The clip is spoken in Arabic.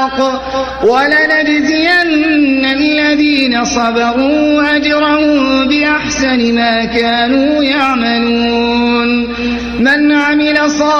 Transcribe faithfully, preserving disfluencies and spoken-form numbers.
وَلَنَجْزِيَنَّ الَّذِينَ صَبَرُوا أَجْرَهُم بِأَحْسَنِ مَا كَانُوا يَعْمَلُونَ. مَنْ عَمِلَ صَالِحًا